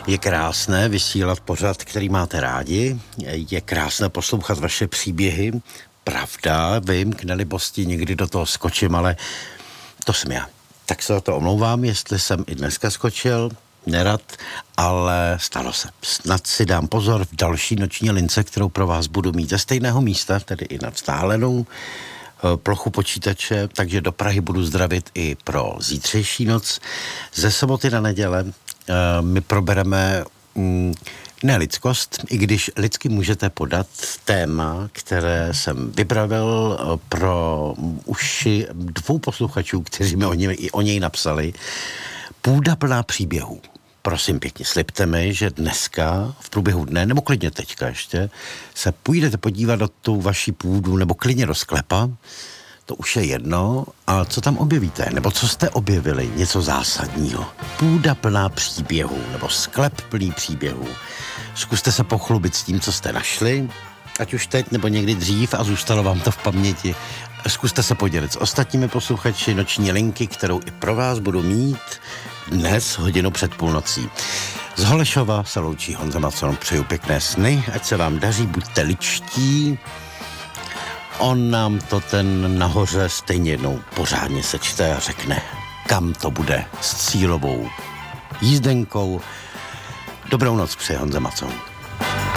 Je krásné vysílat pořad, který máte rádi, je krásné poslouchat vaše příběhy. Pravda, vím, k nelibosti někdy do toho skočím, ale to jsem já. Tak se za to omlouvám, jestli jsem i dneska skočil, nerad, ale stalo se. Snad si dám pozor v další noční lince, kterou pro vás budu mít ze stejného místa, tedy i na vzdálenou plochu počítače, takže do Prahy budu zdravit i pro zítřejší noc. Ze soboty na neděle my probereme ne lidskost, i když lidsky můžete podat téma, které jsem vypravil pro uši 2 posluchačů, kteří mi o něj napsali. Půda plná příběhů. Prosím pěkně, slibte mi, že dneska v průběhu dne, nebo klidně teďka ještě, se půjdete podívat do tu vaši půdu, nebo klidně do sklepa, to už je jedno, a co tam objevíte, nebo co jste objevili, něco zásadního. Půda plná příběhů, nebo sklep plný příběhů. Zkuste se pochlubit s tím, co jste našli, ať už teď, nebo někdy dřív, a zůstalo vám to v paměti. Zkuste se podělit s ostatními posluchači noční linky, kterou i pro vás budu mít dnes hodinu před půlnocí. Z Holešova se loučí Honza Macon, přeju pěkné sny, ať se vám daří, buďte ličtí. On nám to ten nahoře stejně jednou pořádně sečte a řekne, kam to bude s cílovou jízdenkou. Dobrou noc přeje Honza Macon.